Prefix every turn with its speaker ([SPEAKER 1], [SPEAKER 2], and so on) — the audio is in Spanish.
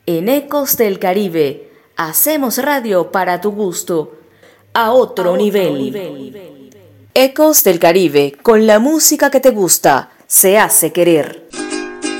[SPEAKER 1] En Ecos del Caribe, hacemos radio para tu gusto, a otro nivel. Ecos del Caribe, con la música que te gusta, se hace querer.